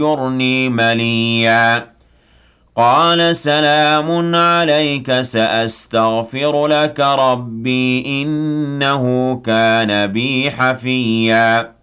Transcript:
يرني مليا قال سلام عليك سأستغفر لك ربي إنه كان بي حفيا